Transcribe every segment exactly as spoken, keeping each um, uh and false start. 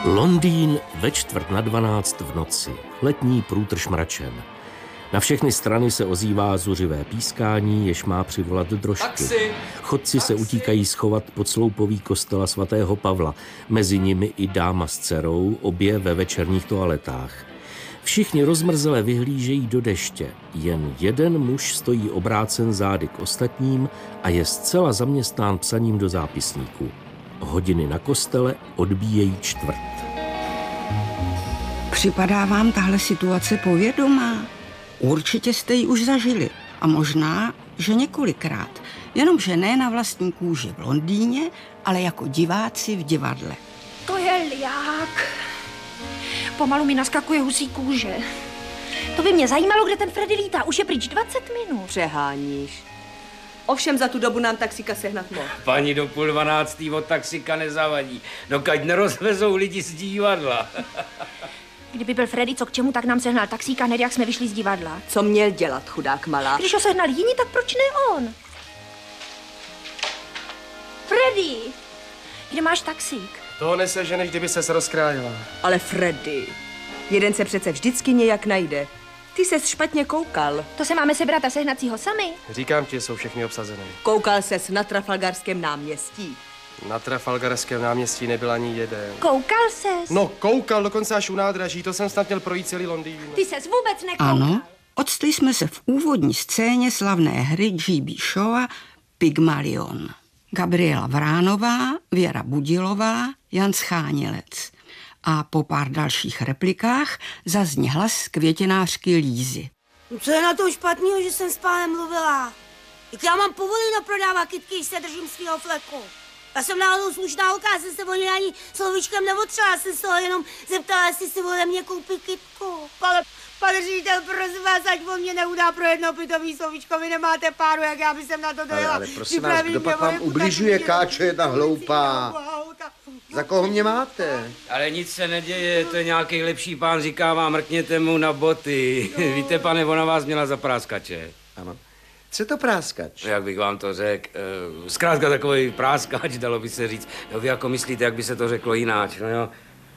Londýn ve čtvrt na dvanáct v noci. Letní průtrž mračen. Na všechny strany se ozývá zuřivé pískání, jež má přivolat drožky. Taxi! Chodci Taxi! se utíkají schovat pod sloupový kostela svatého Pavla. Mezi nimi i dáma s dcerou, obě ve večerních toaletách. Všichni rozmrzele vyhlížejí do deště. Jen jeden muž stojí obrácen zády k ostatním a je zcela zaměstnán psaním do zápisníku. Hodiny na kostele odbíjejí čtvrt. Připadá vám tahle situace povědomá? Určitě jste ji už zažili. A možná, že několikrát. Jenomže ne na vlastní kůži v Londýně, ale jako diváci v divadle. To je liák. Pomalu mi naskakuje husí kůže. To by mě zajímalo, kde ten Freddy lítá. Už je pryč dvacet minut. Přeháníš. Ovšem za tu dobu nám taxíka sehnat mohl. Paní do půl dvanáctý od taxíka nezavadí, dokud nerozvezou lidi z divadla. Kdyby byl Freddy, co k čemu, tak nám sehnal taxíka hned, jak jsme vyšli z divadla. Co měl dělat, chudák malá? Když ho sehnal jiní, tak proč ne on? Freddy, kde máš taxík? Toho neseženeš, kdyby ses rozkrájela. Ale Freddy, jeden se přece vždycky nějak najde. Ty ses špatně koukal. To se máme sebrat a sehnat si ho sami? Říkám ti, jsou všechny obsazené. Koukal ses na Trafalgarském náměstí. Na Trafalgarském náměstí nebyl ani jeden. Koukal ses? No, koukal dokonce až u nádraží, to jsem snad měl projít celý Londýn. Ty ses vůbec nekoukal. Ano, odstli jsme se v úvodní scéně slavné hry G B Shawa Pygmalion. Gabriela Vránová, Věra Budilová, Jan Schánělec. A po pár dalších replikách zazní hlas květinářky Lízy. Co je na tom špatného, že jsem s pánem mluvila? Jak já mám povoleno prodávat kytky, když se držím svého fleku? Já jsem náhodou slušná holka, já jsem se o něj ani slovíčkem neotřela, já jsem se ho jenom zeptala, jestli si ode mě koupí kytku. Ale pane ředitel, prosím vás, ať o mě neudá pro jedno pitový slovíčko, vy nemáte páru, jak já bych sem na to dojela. Ale, ale prosím vás, kdo pak vám ubližuje, káčo, jedna hloupá. Za koho mě máte? Ale nic se neděje, to je nějaký lepší pán, říká vám, mrkněte mu na boty. No. Víte, pane, ona vás měla za práskače. Ano. Co je to práskač? Jak bych vám to řekl? Zkrátka takový práskač, dalo by se říct. Jo, vy jako myslíte, jak by se to řeklo jináč, no jo?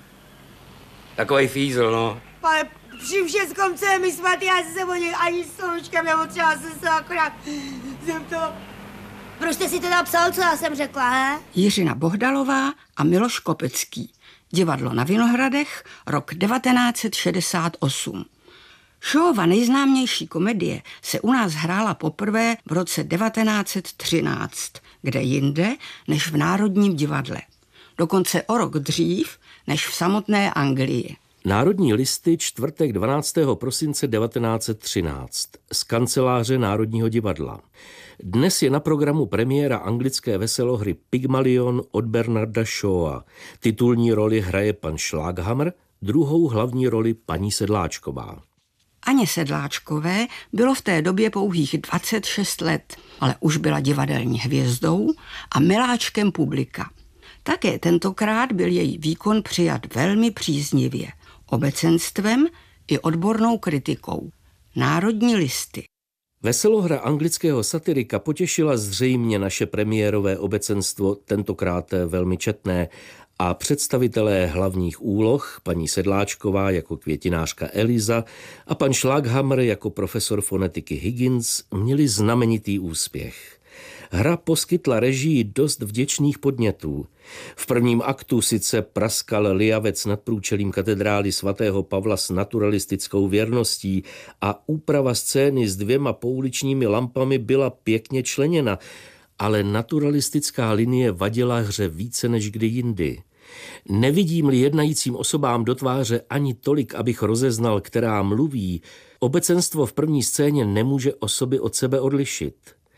Takový fízl, no. Pane, při všeckom, co je mi svatý, já jsem se o něj ani slovíčkem neotřela, jsem se akorát zeptala. Proč jste si teda psal, co já jsem řekla, he? Jiřina Bohdalová a Miloš Kopecký. Divadlo na Vinohradech, rok devatenáct set šedesát osm. Shawova nejznámější komedie se u nás hrála poprvé v roce devatenáct set třináct, kde jinde než v Národním divadle. Dokonce o rok dřív než v samotné Anglii. Národní listy, čtvrtek dvanáctého prosince devatenáct set třináct z kanceláře Národního divadla. Dnes je na programu premiéra anglické veselohry Pygmalion od Bernarda Shawa. Titulní roli hraje pan Schlaghammer, druhou hlavní roli paní Sedláčková. Aně Sedláčkové bylo v té době pouhých dvacet šest let, ale už byla divadelní hvězdou a miláčkem publika. Také tentokrát byl její výkon přijat velmi příznivě, obecenstvem i odbornou kritikou. Národní listy. Veselohra anglického satirika potěšila zřejmě naše premiérové obecenstvo, tentokrát velmi četné, a představitelé hlavních úloh, paní Sedláčková jako květinářka Eliza a pan Schlaghammer jako profesor fonetiky Higgins, měli znamenitý úspěch. Hra poskytla režii dost vděčných podnětů. V prvním aktu sice praskal liavec nad průčelím katedrály svatého Pavla s naturalistickou věrností a úprava scény s dvěma pouličními lampami byla pěkně členěna, ale naturalistická linie vadila hře více než kdy jindy. Nevidím-li jednajícím osobám do tváře ani tolik, abych rozeznal, která mluví, obecenstvo v první scéně nemůže osoby od sebe odlišit.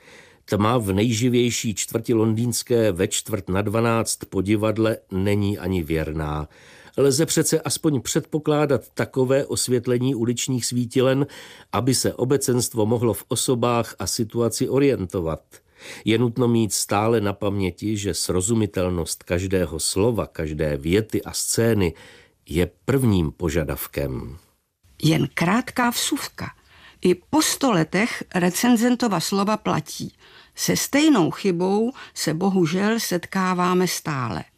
Tma v nejživější čtvrti londýnské ve čtvrt na dvanáct po divadle není ani věrná. Lze přece aspoň předpokládat takové osvětlení uličních svítilen, aby se obecenstvo mohlo v osobách a situaci orientovat. Je nutno mít stále na paměti, že srozumitelnost každého slova, každé věty a scény je prvním požadavkem. Jen krátká vsuvka. I po sto letech recenzentova slova platí. Se stejnou chybou se bohužel setkáváme stále.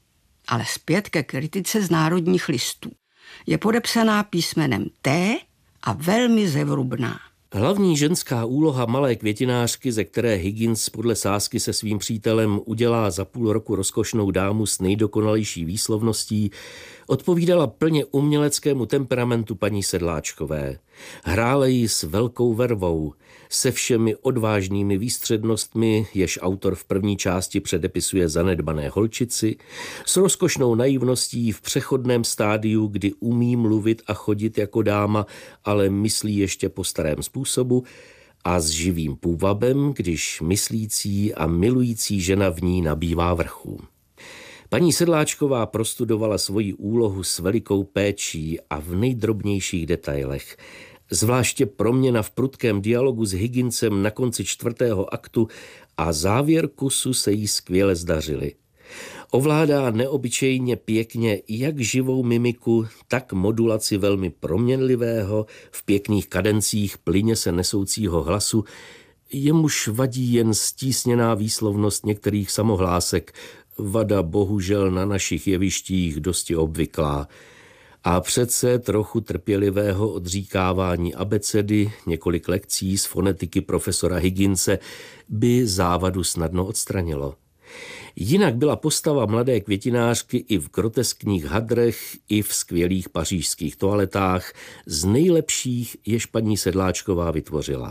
Ale zpět ke kritice z Národních listů. Je podepsaná písmenem T a velmi zevrubná. Hlavní ženská úloha malé květinářky, ze které Higgins podle sázky se svým přítelem udělá za půl roku rozkošnou dámu s nejdokonalejší výslovností, odpovídala plně uměleckému temperamentu paní Sedláčkové. Hrála ji s velkou vervou, se všemi odvážnými výstřednostmi, jež autor v první části předepisuje zanedbané holčici, s rozkošnou naivností v přechodném stádiu, kdy umí mluvit a chodit jako dáma, ale myslí ještě po starém způsobu, a s živým půvabem, když myslící a milující žena v ní nabývá vrchu. Paní Sedláčková prostudovala svoji úlohu s velikou péčí a v nejdrobnějších detailech. Zvláště proměna v prudkém dialogu s Higginsem na konci čtvrtého aktu a závěr kusu se jí skvěle zdařily. Ovládá neobyčejně pěkně jak živou mimiku, tak modulaci velmi proměnlivého, v pěkných kadencích plyně se nesoucího hlasu, jemuž vadí jen stísněná výslovnost některých samohlásek, vada bohužel na našich jevištích dosti obvyklá. A přece trochu trpělivého odříkávání abecedy, několik lekcí z fonetiky profesora Higginse by závadu snadno odstranilo. Jinak byla postava mladé květinářky i v groteskních hadrech, i v skvělých pařížských toaletách z nejlepších, jež paní Sedláčková vytvořila.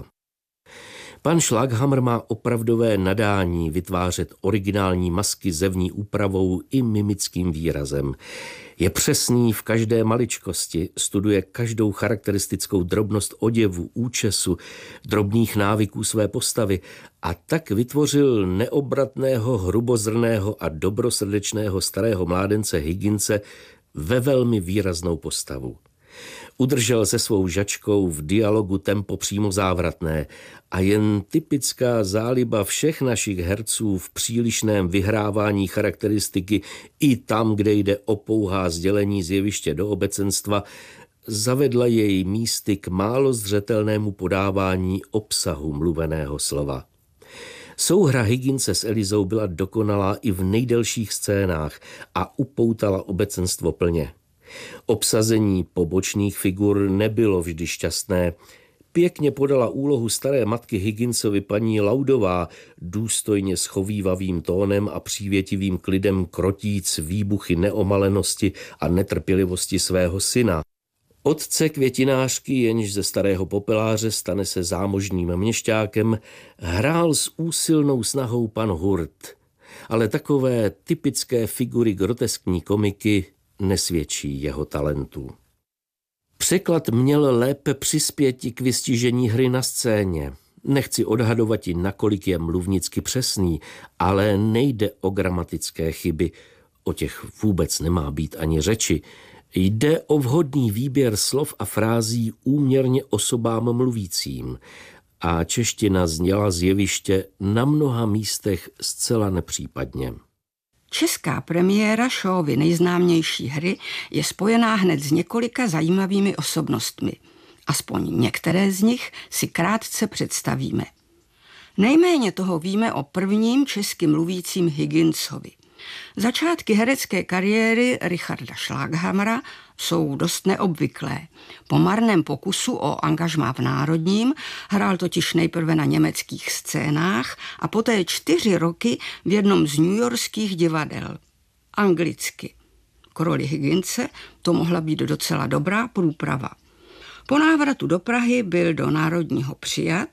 Pan Schlaghammer má opravdové nadání vytvářet originální masky zevní úpravou i mimickým výrazem. Je přesný v každé maličkosti, studuje každou charakteristickou drobnost oděvu, účesu, drobných návyků své postavy a tak vytvořil neobratného, hrubozrného a dobrosrdečného starého mládence Higginse ve velmi výraznou postavu. Udržel se svou žačkou v dialogu tempo přímo závratné a jen typická záliba všech našich herců v přílišném vyhrávání charakteristiky i tam, kde jde o pouhá sdělení z jeviště do obecenstva, zavedla jej místy k málo zřetelnému podávání obsahu mluveného slova. Souhra Higginse s Elizou byla dokonalá i v nejdelších scénách a upoutala obecenstvo plně. Obsazení pobočných figur nebylo vždy šťastné. Pěkně podala úlohu staré matky Higginsovi paní Laudová, důstojně schovívavým tónem a přívětivým klidem krotíc výbuchy neomalenosti a netrpělivosti svého syna. Otce květinářky, jenž ze starého popeláře stane se zámožným měšťákem, hrál s úsilnou snahou pan Hurt, ale takové typické figury groteskní komiky nesvědčí jeho talentu. Překlad měl lépe přispěti k vystižení hry na scéně. Nechci odhadovat i nakolik je mluvnicky přesný, ale nejde o gramatické chyby, o těch vůbec nemá být ani řeči. Jde o vhodný výběr slov a frází úměrně osobám mluvícím a čeština zněla z jeviště na mnoha místech zcela nepřípadně. Česká premiéra Shawovy nejznámější hry je spojená hned s několika zajímavými osobnostmi. Aspoň některé z nich si krátce představíme. Nejméně toho víme o prvním česky mluvícím Higginsovi. Začátky herecké kariéry Richarda Schlaghammera jsou dost neobvyklé. Po marném pokusu o angažmá v Národním hrál totiž nejprve na německých scénách a poté čtyři roky v jednom z newyorských divadel. Anglicky. K roli Higginse to mohla být docela dobrá průprava. Po návratu do Prahy byl do Národního přijat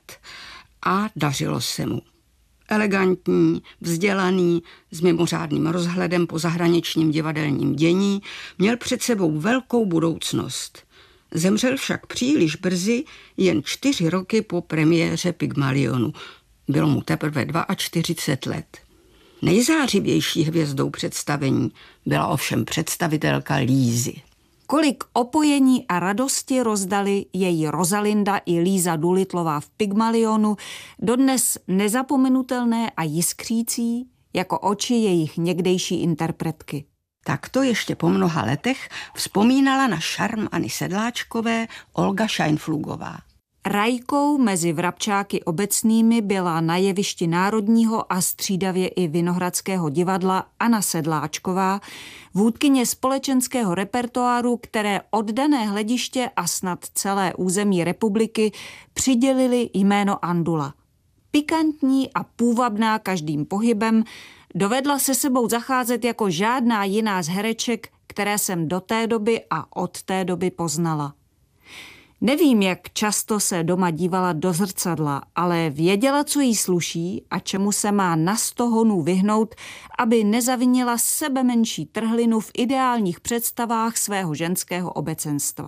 a dařilo se mu. Elegantní, vzdělaný, s mimořádným rozhledem po zahraničním divadelním dění, měl před sebou velkou budoucnost. Zemřel však příliš brzy, jen čtyři roky po premiéře Pygmalionu. Bylo mu teprve čtyřicet dva let. Nejzářivější hvězdou představení byla ovšem představitelka Lízy. Kolik opojení a radosti rozdali její Rosalinda i Líza Doolittlová v Pygmalionu, dodnes nezapomenutelné a jiskřící jako oči jejich někdejší interpretky. Takto ještě po mnoha letech vzpomínala na šarm Anny Sedláčkové Olga Scheinflugová. Rajkou mezi vrabčáky obecnými byla na jevišti Národního a střídavě i Vinohradského divadla Anna Sedláčková, vůdkyně společenského repertoáru, které oddané hlediště a snad celé území republiky přidělili jméno Andula. Pikantní a půvabná každým pohybem, dovedla se sebou zacházet jako žádná jiná z hereček, které jsem do té doby a od té doby poznala. Nevím, jak často se doma dívala do zrcadla, ale věděla, co jí sluší a čemu se má na sto honů vyhnout, aby nezavinila sebe menší trhlinu v ideálních představách svého ženského obecenstva.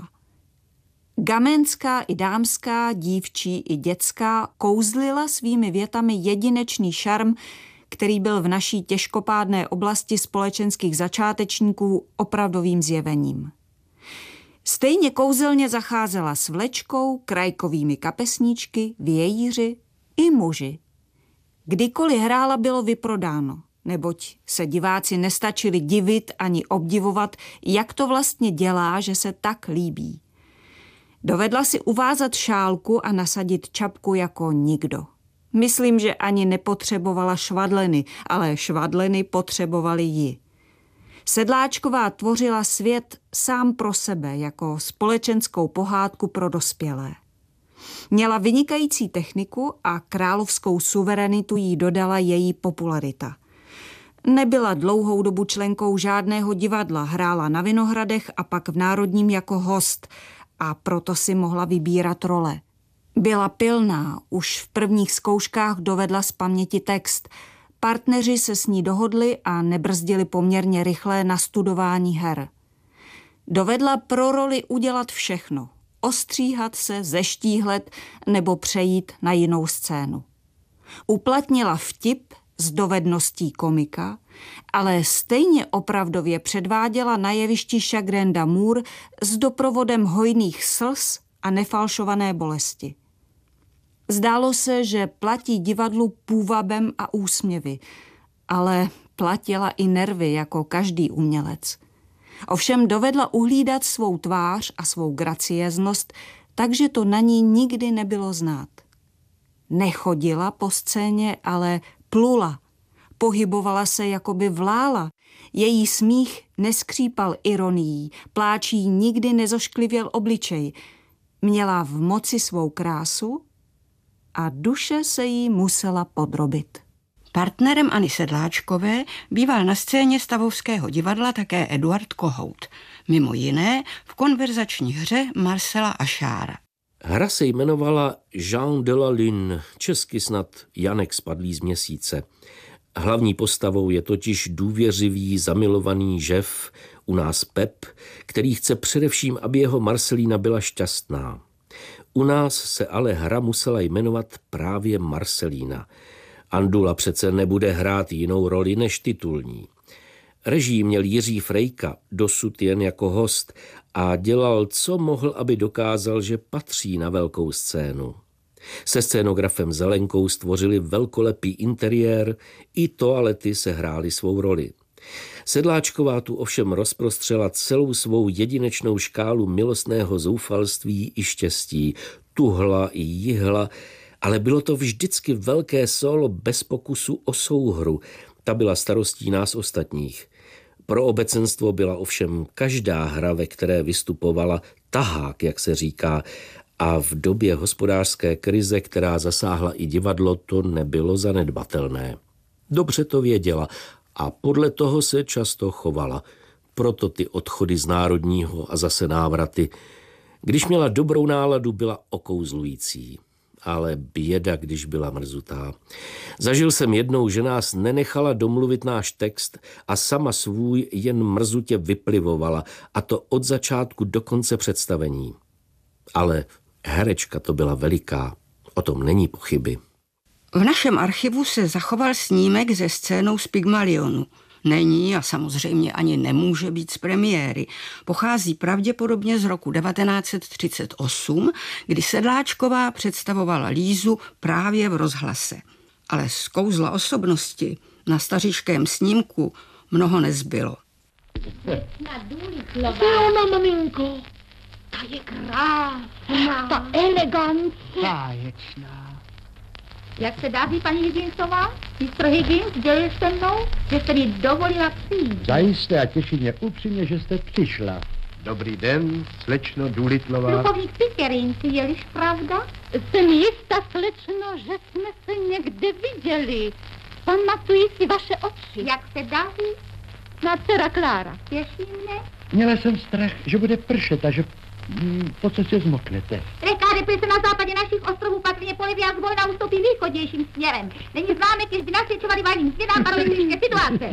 Gamenská i dámská, dívčí i dětská kouzlila svými větami jedinečný šarm, který byl v naší těžkopádné oblasti společenských začátečníků opravdovým zjevením. Stejně kouzelně zacházela s vlečkou, krajkovými kapesníčky, vějíři i muži. Kdykoliv hrála, bylo vyprodáno, neboť se diváci nestačili divit ani obdivovat, jak to vlastně dělá, že se tak líbí. Dovedla si uvázat šálku a nasadit čapku jako nikdo. Myslím, že ani nepotřebovala švadleny, ale švadleny potřebovaly ji. Sedláčková tvořila svět sám pro sebe jako společenskou pohádku pro dospělé. Měla vynikající techniku a královskou suverenitu jí dodala její popularita. Nebyla dlouhou dobu členkou žádného divadla, hrála na Vinohradech a pak v Národním jako host a proto si mohla vybírat role. Byla pilná, už v prvních zkouškách dovedla z paměti text. Partneři se s ní dohodli a nebrzdili poměrně rychlé nastudování her. Dovedla pro roli udělat všechno. Ostříhat se, zeštíhlet nebo přejít na jinou scénu. Uplatnila vtip s dovedností komika, ale stejně opravdově předváděla na jevišti Chagrin d'amour s doprovodem hojných slz a nefalšované bolesti. Zdálo se, že platí divadlu půvabem a úsměvy, ale platila i nervy jako každý umělec. Ovšem dovedla uhlídat svou tvář a svou graciéznost, takže to na ní nikdy nebylo znát. Nechodila po scéně, ale plula. Pohybovala se, jako by vlála. Její smích neskřípal ironií, pláčí nikdy nezošklivěl obličej. Měla v moci svou krásu a duše se jí musela podrobit. Partnerem Anny Sedláčkové býval na scéně Stavovského divadla také Eduard Kohout, mimo jiné v konverzační hře Marcela Ašára. Hra se jmenovala Jean de la Lune, česky snad Janek spadlý z měsíce. Hlavní postavou je totiž důvěřivý, zamilovaný žef, u nás Pep, který chce především, aby jeho Marcelína byla šťastná. U nás se ale hra musela jmenovat právě Marcelína. Andula přece nebude hrát jinou roli než titulní. Režii měl Jiří Frejka, dosud jen jako host, a dělal, co mohl, aby dokázal, že patří na velkou scénu. Se scénografem Zelenkou stvořili velkolepý interiér, i toalety se hrály svou roli. Sedláčková tu ovšem rozprostřela celou svou jedinečnou škálu milostného zoufalství i štěstí, tuhla i jihla, ale bylo to vždycky velké sólo bez pokusu o souhru, ta byla starostí nás ostatních. Pro obecenstvo byla ovšem každá hra, ve které vystupovala, tahák, jak se říká, a v době hospodářské krize, která zasáhla i divadlo, to nebylo zanedbatelné. Dobře to věděla a podle toho se často chovala. Proto ty odchody z Národního a zase návraty. Když měla dobrou náladu, byla okouzlující. Ale běda, když byla mrzutá. Zažil jsem jednou, že nás nenechala domluvit náš text a sama svůj jen mrzutě vyplivovala, a to od začátku do konce představení. Ale herečka to byla veliká, o tom není pochyby. V našem archivu se zachoval snímek ze scénou z Pygmalionu. Není a samozřejmě ani nemůže být z premiéry. Pochází pravděpodobně z roku devatenáct set třicet osm, kdy Sedláčková představovala Lízu právě v rozhlase. Ale z kouzla osobnosti na stařičkém snímku mnoho nezbylo. Na důli chlova. Ona, maminko. Ta je krásná. Ta elegance. Báječná. Jak se daří, paní Higginsová? Mistr Higgins, dělil se mnou, že jste mi dovolila přijít. Zajisté a těší mě upřímně, že jste přišla. Dobrý den, slečno Doolitlová. Plukovník Pickering, je-liž pravda? Jsem jistá, slečno, že jsme se někde viděli. Pamatuji si vaše oči. Jak se daří? Má dcera Klára. Těší mě? Měla jsem strach, že bude pršet a že hm, po cestě zmoknete. Řeka deprese na západě našich ostrovů patrně poleví a zvolna ustoupí východnějším směrem. Není známe, když by nasvědčovali vážným směrám parodistické situace.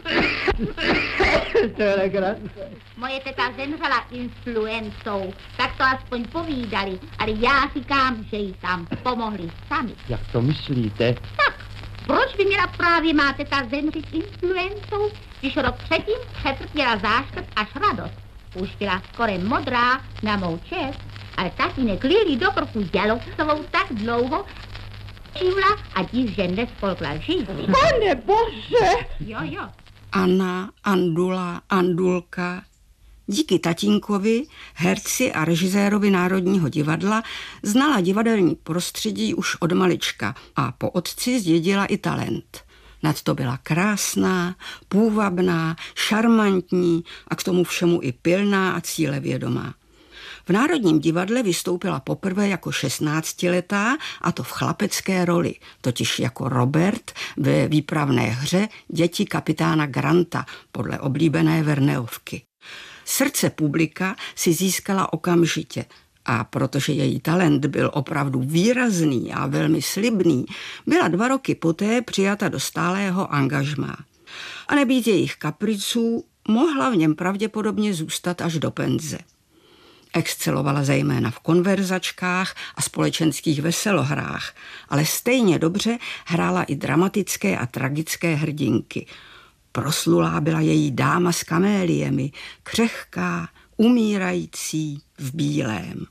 To je legrace. Moje teta zemřela influencou, tak to aspoň povídali, ale já říkám, že jí tam pomohli sami. Jak to myslíte? Tak, proč by měla právě má teta zemřít influencou, když rok předtím přetrpěla záškrt až radost. Už byla skoro modrá na mou čest, ale tatínek Lili do krku Jalocovou tak dlouho živla a div, že nespolkla žít. Pane Bože! Jo, jo. Anna, Andula, Andulka. Díky tatínkovi, herci a režisérovi Národního divadla, znala divadelní prostředí už od malička a po otci zdědila i talent. Nadto byla krásná, půvabná, šarmantní a k tomu všemu i pilná a cílevědomá. V Národním divadle vystoupila poprvé jako šestnáctiletá, a to v chlapecké roli, totiž jako Robert ve výpravné hře Děti kapitána Granta podle oblíbené Verneovky. Srdce publika si získala okamžitě a protože její talent byl opravdu výrazný a velmi slibný, byla dva roky poté přijata do stálého angažmá. A nebýt jejich kapriců, mohla v něm pravděpodobně zůstat až do penze. Excelovala zejména v konverzačkách a společenských veselohrách, ale stejně dobře hrála i dramatické a tragické hrdinky. Proslulá byla její Dáma s kaméliemi, křehká, umírající v bílém.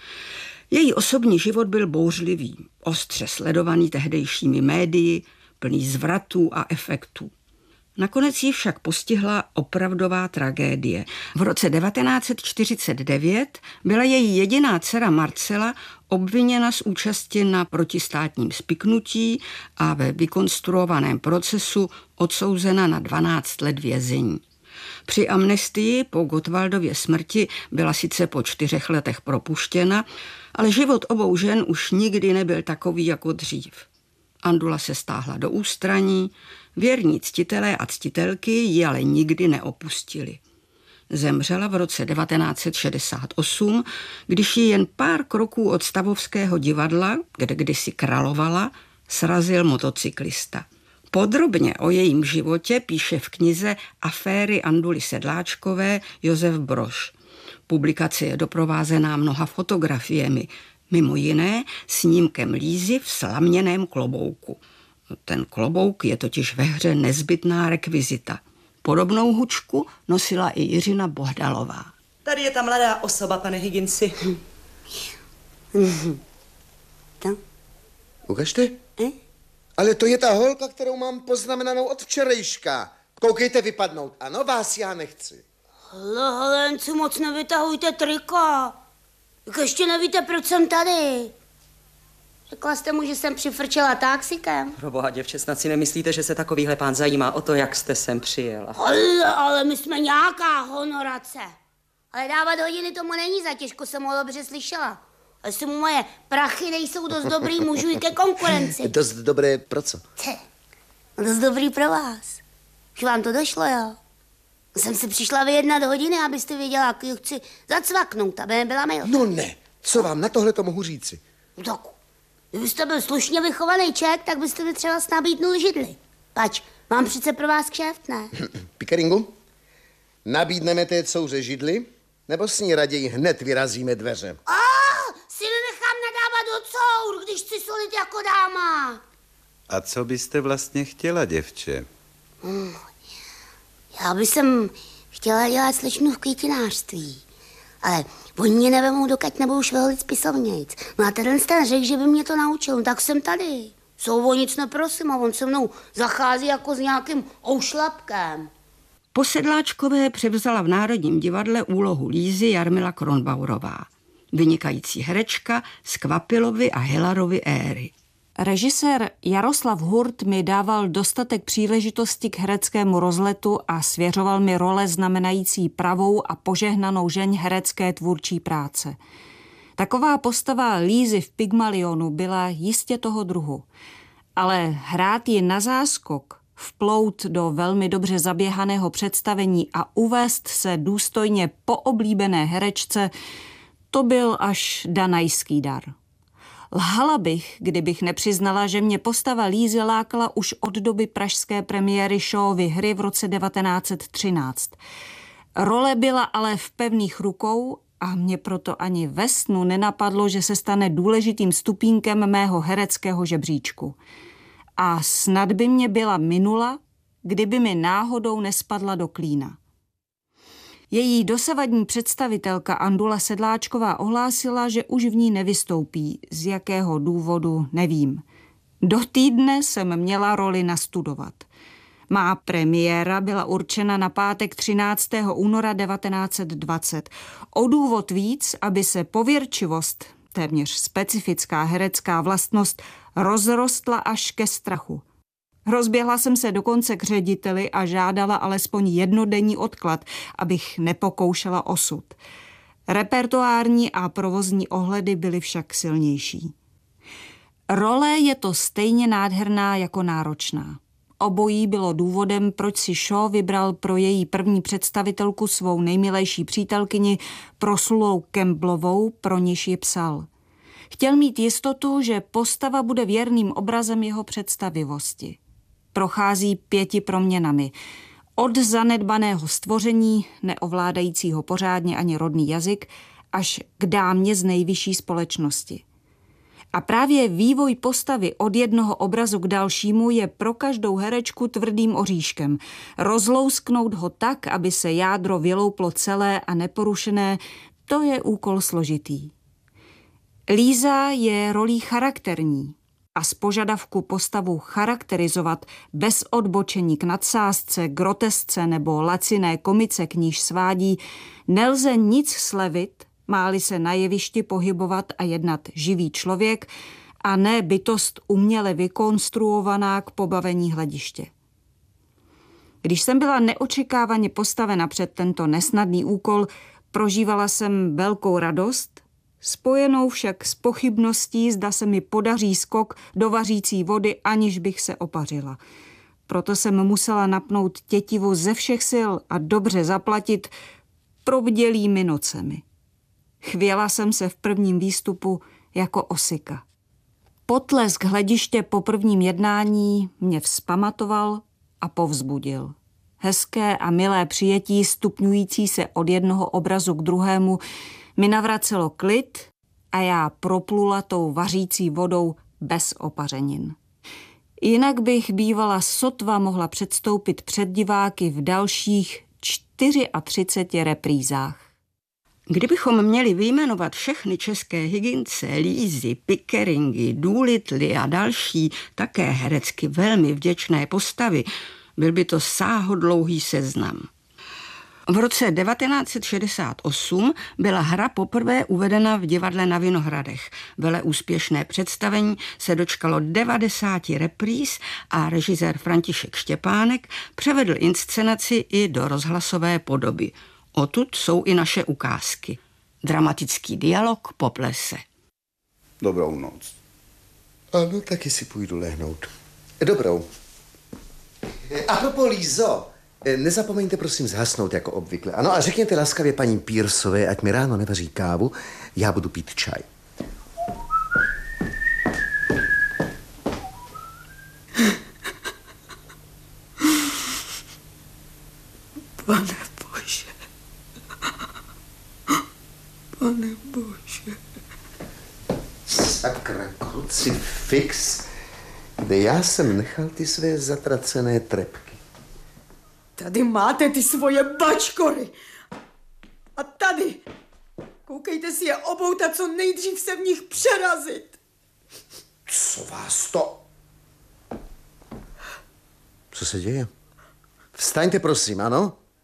Její osobní život byl bouřlivý, ostře sledovaný tehdejšími médii, plný zvratů a efektů. Nakonec ji však postihla opravdová tragédie. V roce devatenáct set čtyřicet devět byla její jediná dcera Marcela obviněna z účasti na protistátním spiknutí a ve vykonstruovaném procesu odsouzena na dvanáct let vězení. Při amnestii po Gottwaldově smrti byla sice po čtyřech letech propuštěna, ale život obou žen už nikdy nebyl takový jako dřív. Andula se stáhla do ústraní, věrní ctitelé a ctitelky ji ale nikdy neopustili. Zemřela v roce devatenáct set šedesát osm, když ji jen pár kroků od Stavovského divadla, kde kdysi královala, srazil motocyklista. Podrobně o jejím životě píše v knize Aféry Anduly Sedláčkové Josef Brož. Publikace je doprovázená mnoha fotografiemi, mimo jiné snímkem Lízy v slaměném klobouku. Ten klobouk je totiž ve hře nezbytná rekvizita. Podobnou hučku nosila i Jiřina Bohdalová. Tady je ta mladá osoba, pane Higginsi. To? Ukažte? Eh? Ale to je ta holka, kterou mám poznamenanou od včerejška. Koukejte vypadnout. Ano, vás já nechci. Hele, Helenci, moc nevytahujte triko. Jak ještě nevíte, proč jsem tady. Řekla jste mu, že jsem přifrčela taxikem. Proboha, děvče, snad si nemyslíte, že se takovýhle pán zajímá o to, jak jste sem přijela. Ale, ale my jsme nějaká honorace. Ale dávat hodiny tomu není za těžko, jsem ho dobře slyšela. A jestli mu moje prachy nejsou dost dobrý, můžu jít ke konkurenci. Dost dobré pro co? Tě, dost dobrý pro vás. Už vám to došlo, jo? Jsem si přišla vyjednat hodiny, abyste věděla, jak ji chci zacvaknout, aby nebyla milá. No ne, co vám na tohle to mohu říci? Tak, kdybyste byl slušně vychovaný ček, tak byste mi třeba nabídnul židli. Pač, mám přece pro vás kšeft, ne? Pickeringu, nabídneme té couře židli, nebo s ní raději hned vyrazíme dveře? A si nenechám nadávat do cour, když chci solit jako dáma. A co byste vlastně chtěla, děvče? Hmm. Já bych jsem chtěla dělat slečnu v květinářství, ale oni mě nevemou, dokud nebudou šveholit spisovnějc. No a ten ten řekl, že by mě to naučil, no tak jsem tady. Jsou o nic neprosím a on se mnou zachází jako s nějakým oušlapkem. Po Sedláčkové převzala v Národním divadle úlohu Lízy Jarmila Kronbaurová. Vynikající herečka z Kvapilovy a Hilarovy éry. Režisér Jaroslav Hurt mi dával dostatek příležitosti k hereckému rozletu a svěřoval mi role znamenající pravou a požehnanou žeň herecké tvůrčí práce. Taková postava Lízy v Pygmalionu byla jistě toho druhu. Ale hrát ji na záskok, vplout do velmi dobře zaběhaného představení a uvést se důstojně po oblíbené herečce, to byl až danajský dar. Lhala bych, kdybych nepřiznala, že mě postava Lízy lákala už od doby pražské premiéry Shaowovy hry v roce devatenáct set třináct. Role byla ale v pevných rukou a mě proto ani ve snu nenapadlo, že se stane důležitým stupínkem mého hereckého žebříčku. A snad by mě byla minula, kdyby mi náhodou nespadla do klína. Její dosavadní představitelka Andula Sedláčková ohlásila, že už v ní nevystoupí, z jakého důvodu nevím. Do týdne jsem měla roli nastudovat. Má premiéra byla určena na pátek třináctého února devatenáct set dvacet. O důvod víc, aby se pověrčivost, téměř specifická herecká vlastnost, rozrostla až ke strachu. Rozběhla jsem se dokonce k řediteli a žádala alespoň jednodenní odklad, abych nepokoušela osud. Repertoární a provozní ohledy byly však silnější. Role je to stejně nádherná jako náročná. Obojí bylo důvodem, proč si Shaw vybral pro její první představitelku svou nejmilejší přítelkyni, proslulou Campbellovou, pro níž ji psal. Chtěl mít jistotu, že postava bude věrným obrazem jeho představivosti. Prochází pěti proměnami. Od zanedbaného stvoření, neovládajícího pořádně ani rodný jazyk, až k dámě z nejvyšší společnosti. A právě vývoj postavy od jednoho obrazu k dalšímu je pro každou herečku tvrdým oříškem. Rozlousknout ho tak, aby se jádro vylouplo celé a neporušené, to je úkol složitý. Líza je rolí charakterní a z požadavku postavu charakterizovat bez odbočení k nadsázce, grotesce nebo laciné komice, k níž svádí, nelze nic slevit, má-li se na jevišti pohybovat a jednat živý člověk a ne bytost uměle vykonstruovaná k pobavení hlediště. Když jsem byla neočekávaně postavena před tento nesnadný úkol, prožívala jsem velkou radost, spojenou však s pochybností, zda se mi podaří skok do vařící vody, aniž bych se opařila. Proto jsem musela napnout tětivu ze všech sil a dobře zaplatit probdělými nocemi. Chvěla jsem se v prvním výstupu jako osika. Potlesk hlediště po prvním jednání mě vzpamatoval a povzbudil. Hezké a milé přijetí stupňující se od jednoho obrazu k druhému mi navracelo klid a já proplula tou vařící vodou bez opařenin. Jinak bych bývala sotva mohla předstoupit před diváky v dalších třiceti čtyři reprízách. Kdybychom měli vyjmenovat všechny české hygynce, Lízy, Pickeringy, Doolittle a další také herecky velmi vděčné postavy, byl by to sáhodlouhý seznam. V roce devatenáct set šedesát osm byla hra poprvé uvedena v divadle na Vinohradech. Vele úspěšné představení se dočkalo devadesáti repríz a režisér František Štěpánek převedl inscenaci i do rozhlasové podoby. Odtud jsou i naše ukázky. Dramatický dialog po plese. Dobrou noc. Ano, taky si půjdu lehnout. Dobrou. A propos, Lízo, nezapomeňte prosím zhasnout jako obvykle. Ano, a řekněte laskavě paní Pírsové, ať mi ráno nevaří kávu, já budu pít čaj. Pane Bože. Pane Bože. Sakra, krucifix, kde já jsem nechal ty své zatracené trepky. Tady máte ty svoje bačkory. A tady. Koukejte si je obout a co nejdřív se v nich přerazit. Co vás to... Co se děje? Vstaňte, prosím, ano?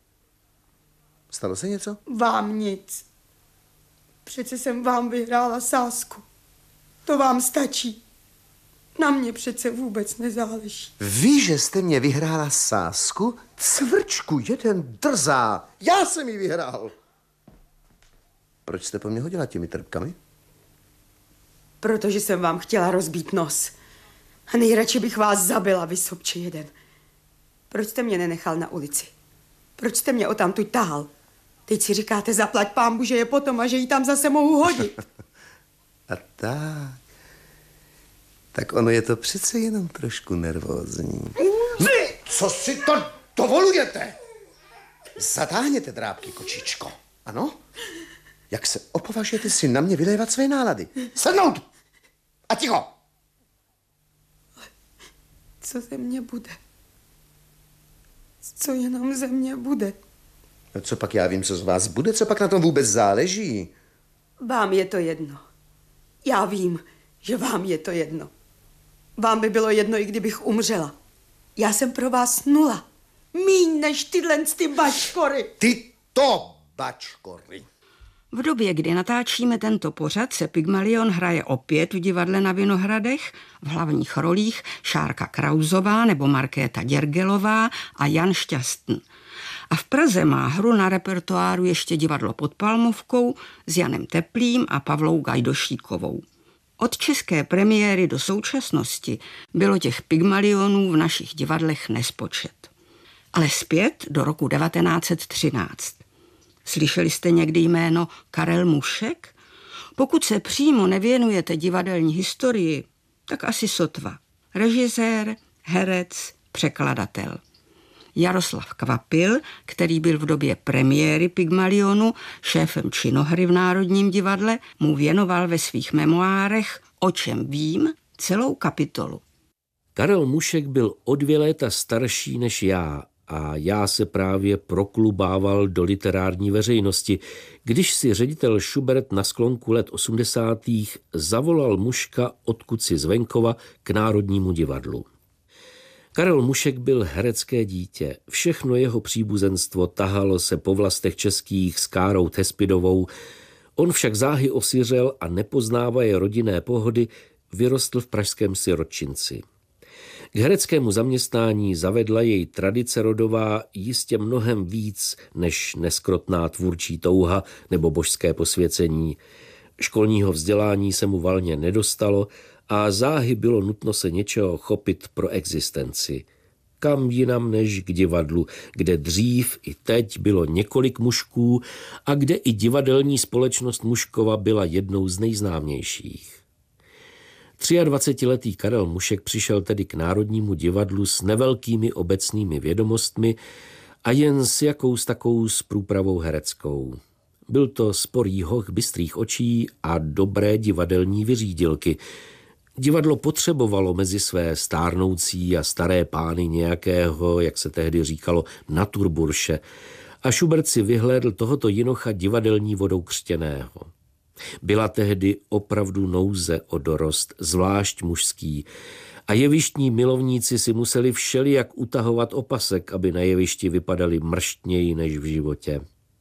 Stalo se něco? Vám nic. Přece jsem vám vyhrála sázku. To vám stačí. Na mě přece vůbec nezáleží. Vy, že jste mě vyhrála sázku? Cvrčku, jeden drzá. Já jsem ji vyhrál. Proč jste po mně hodila těmi trpkami? Protože jsem vám chtěla rozbít nos. A nejradši bych vás zabila, vy sobče jeden. Proč jste mě nenechal na ulici? Proč jste mě odtamtud tahal? Teď si říkáte, zaplať pánbu, že je potom a že ji tam zase mohu hodit. A tak. Tak ono je to přece jenom trošku nervózní. Vy, co si to dovolujete? Zatáhněte drápky, kočičko. Ano? Jak se opovažujete si na mě vylévat své nálady? Sednout! A ticho! Co ze mě bude? Co jenom ze mě bude? No co pak já vím, co z vás bude? Co pak na tom vůbec záleží? Vám je to jedno. Já vím, že vám je to jedno. Vám by bylo jedno, i kdybych umřela. Já jsem pro vás nula. Míň než tyhle ty bačkory. Ty to bačkory. V době, kdy natáčíme tento pořad, se Pygmalion hraje opět v divadle na Vinohradech, v hlavních rolích Šárka Krauzová nebo Markéta Děrgelová a Jan Šťastný. A v Praze má hru na repertoáru ještě divadlo Pod Palmovkou s Janem Teplým a Pavlou Gajdošíkovou. Od české premiéry do současnosti bylo těch Pygmalionů v našich divadlech nespočet. Ale zpět do roku devatenáct set třináct. Slyšeli jste někdy jméno Karel Mušek? Pokud se přímo nevěnujete divadelní historii, tak asi sotva. Režisér, herec, překladatel. Jaroslav Kvapil, který byl v době premiéry Pygmalionu šéfem činohry v Národním divadle, mu věnoval ve svých memoárech O čem vím celou kapitolu. Karel Mušek byl o dvě léta starší než já a já se právě proklubával do literární veřejnosti, když si ředitel Schubert na sklonku let osmdesátých zavolal Muška odkud z venkova k Národnímu divadlu. Karel Mušek byl herecké dítě. Všechno jeho příbuzenstvo tahalo se po vlastech českých s Károu Thespidovou. On však záhy osiřel a nepoznávaje rodinné pohody vyrostl v pražském sirotčinci. K hereckému zaměstnání zavedla jej tradice rodová jistě mnohem víc než neskrotná tvůrčí touha nebo božské posvěcení. Školního vzdělání se mu valně nedostalo a záhy bylo nutno se něčeho chopit pro existenci. Kam jinam než k divadlu, kde dřív i teď bylo několik Mušků a kde i divadelní společnost Muškova byla jednou z nejznámějších. dvacetiletý Karel Mušek přišel tedy k Národnímu divadlu s nevelkými obecnými vědomostmi a jen s jakous takou s průpravou hereckou. Byl to sporý hoch bystrých očí a dobré divadelní vyřídilky. Divadlo potřebovalo mezi své stárnoucí a staré pány nějakého, jak se tehdy říkalo, naturburše a Schubert si vyhlédl tohoto jinocha divadelní vodou křtěného. Byla tehdy opravdu nouze o dorost, zvlášť mužský, a jevištní milovníci si museli všelijak utahovat opasek, aby na jevišti vypadali mrštněji než v životě.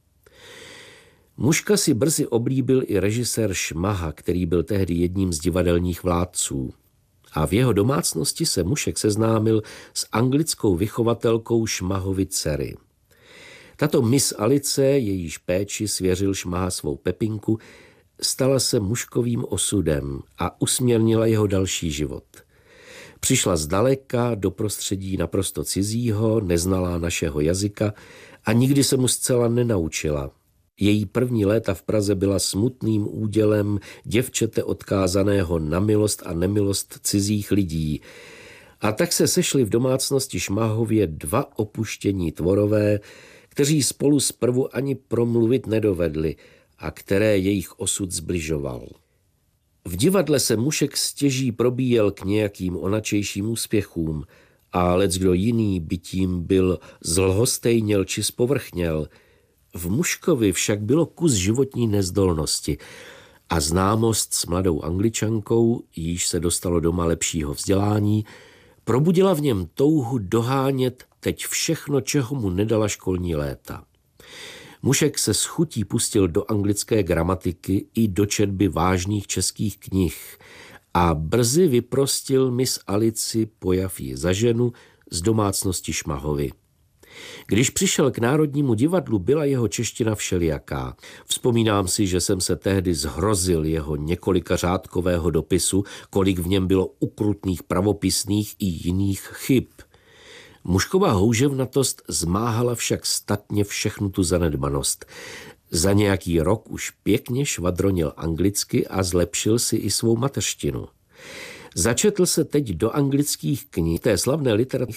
Muška si brzy oblíbil i režisér Šmaha, který byl tehdy jedním z divadelních vládců. A v jeho domácnosti se Mušek seznámil s anglickou vychovatelkou Šmahovy dcery. Tato Miss Alice, jejíž péči svěřil Šmaha svou Pepinku, stala se Muškovým osudem a usměrnila jeho další život. Přišla zdaleka do prostředí naprosto cizího, neznalá našeho jazyka a nikdy se mu zcela nenaučila. Její první léta v Praze byla smutným údělem děvčete odkázaného na milost a nemilost cizích lidí. A tak se sešli v domácnosti Šmahově dva opuštění tvorové, kteří spolu zprvu ani promluvit nedovedli a které jejich osud zbližoval. V divadle se Mušek stěží probíjel k nějakým onačejším úspěchům a leckdo jiný by tím byl zlhostejněl či spovrchněl. V Muškovi však bylo kus životní nezdolnosti a známost s mladou Angličankou, jíž se dostalo doma lepšího vzdělání, probudila v něm touhu dohánět teď všechno, čeho mu nedala školní léta. Mušek se s chutí pustil do anglické gramatiky i do četby vážných českých knih a brzy vyprostil miss Alici, pojav ji za ženu, z domácnosti Šmahovy. Když přišel k Národnímu divadlu, byla jeho čeština všelijaká. Vzpomínám si, že jsem se tehdy zhrozil jeho několika řádkového dopisu, kolik v něm bylo ukrutných pravopisných i jiných chyb. Muškova houževnatost zmáhala však statně všechnu tu zanedbanost. Za nějaký rok už pěkně švadronil anglicky a zlepšil si i svou mateřštinu. Začetl se teď do anglických knih té slavné literatury